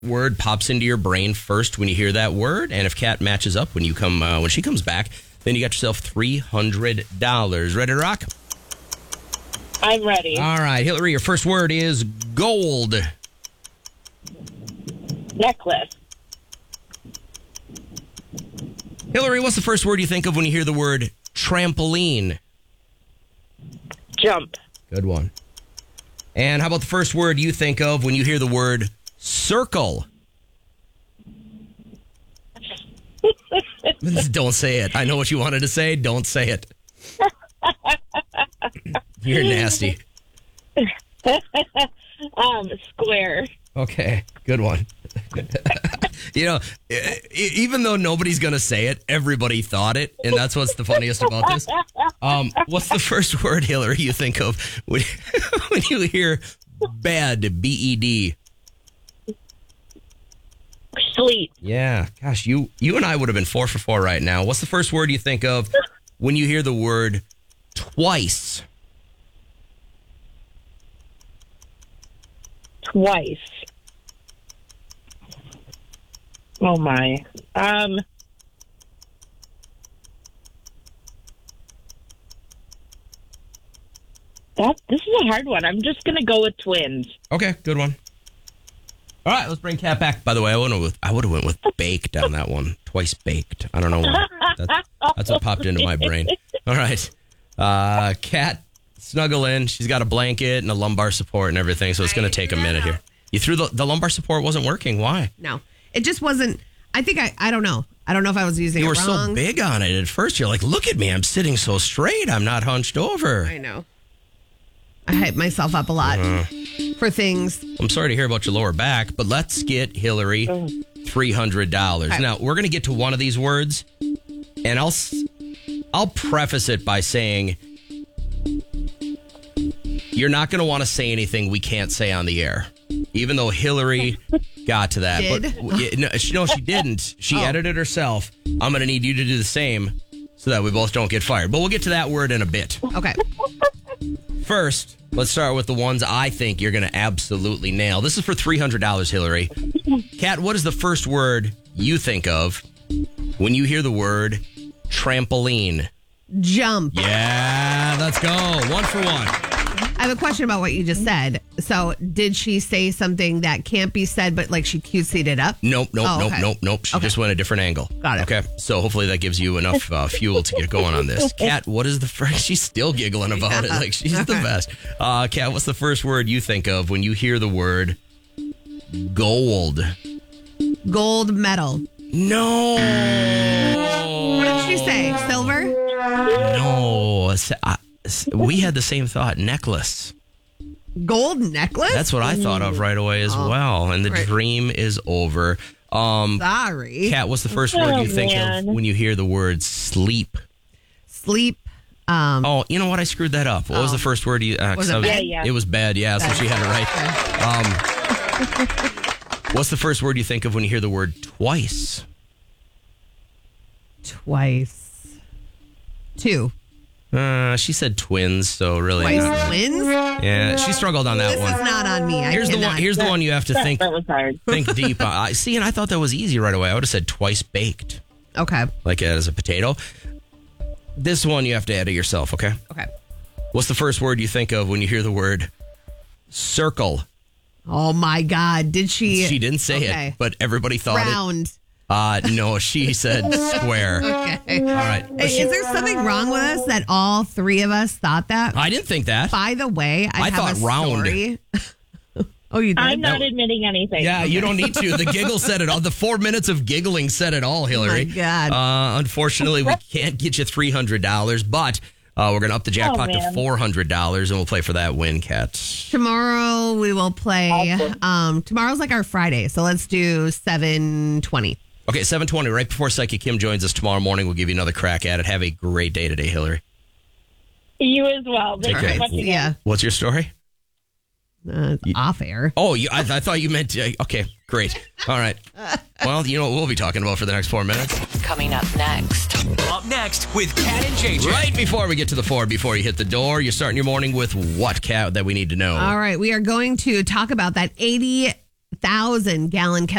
word pops into your brain first when you hear that word. And if Kat matches up when she comes back, then you got yourself $300. Ready to rock? I'm ready. All right, Hillary, your first word is gold. Necklace. Hillary, what's the first word you think of when you hear the word trampoline? Jump. Good one. And how about the first word you think of when you hear the word circle? Don't say it. I know what you wanted to say. Don't say it. You're nasty. Square. Okay, good one. Even though nobody's going to say it, everybody thought it, and that's what's the funniest about this. What's the first word, Hillary, you think of when you hear bed, B-E-D? Sleep. Yeah, gosh, you and I would have been 4 for 4 right now. What's the first word you think of when you hear the word twice? Twice. Oh my. This is a hard one. I'm just gonna go with twins. Okay, good one. All right, let's bring Kat back. By the way, I would have went with baked on that one. Twice baked. I don't know why. That's what popped into my brain. All right. Kat, snuggle in. She's got a blanket and a lumbar support and everything, so it's going to take a minute here. You threw the lumbar support wasn't working. Why? No. It just wasn't. I think I don't know. I don't know if I was using it wrong. You were so big on it at first. You're like, look at me. I'm sitting so straight. I'm not hunched over. I know. I hype myself up a lot for things. I'm sorry to hear about your lower back, but let's get Hillary $300. Okay. Now, we're going to get to one of these words, and I'll preface it by saying you're not going to want to say anything we can't say on the air, even though Hillary got to that. Did? But no, she didn't. She edited herself. I'm going to need you to do the same so that we both don't get fired. But we'll get to that word in a bit. Okay. First, let's start with the ones I think you're going to absolutely nail. This is for $300, Hillary. Kat, what is the first word you think of when you hear the word trampoline? Jump. Yeah, let's go. 1 for 1. I have a question about what you just said. So, did she say something that can't be said, but like she cutesied it up? Nope. okay. She just went a different angle. Got it. Okay, so hopefully that gives you enough fuel to get going on this. Kat, what is the first? She's still giggling about it like she's the best. Kat, what's the first word you think of when you hear the word gold? Gold medal. No. What did she say? Silver? No. We had the same thought. Necklace. Gold necklace? That's what I thought of right away as well. And the dream is over. Sorry. Kat, what's the first word you think of when you hear the word sleep? Sleep. Oh, you know what? I screwed that up. What was the first word you... Was it bed? It was bed, yeah. So she had it right. What's the first word you think of when you hear the word twice? Twice. 2. She said twins, so really... Twice twins? Yeah, she struggled on that one. This is not on me. Here's the one you have to think. That was hard. Think deep. See, and I thought that was easy right away. I would have said twice baked. Okay. Like as a potato. This one you have to edit yourself, okay? Okay. What's the first word you think of when you hear the word circle? Oh my God. Did she? She didn't say it, but everybody thought round. No, she said square. Okay. All right. Hey, is there something wrong with us that all 3 of us thought that? I didn't think that. By the way, I have thought a round. Story. Oh, you did? I'm not admitting anything. Yeah, you don't need to. The giggle said it all. The 4 minutes of giggling said it all, Hillary. Oh, my God. Unfortunately, we can't get you $300, but we're going to up the jackpot to $400, and we'll play for that win, Kat. Tomorrow we will play. Tomorrow's like our Friday, so let's do 7:20. Okay, 7:20, right before Psychic Kim joins us tomorrow morning. We'll give you another crack at it. Have a great day today, Hillary. You as well. Take care. Yeah. What's your story? Off air. Oh, I thought you meant... okay, great. All right. Well, you know what we'll be talking about for the next 4 minutes. Coming up next. Up next with Kat and JJ. Right before we get to the 4, before you hit the door, you're starting your morning with what, Kat, that we need to know? All right. We are going to talk about that 1,000 gallon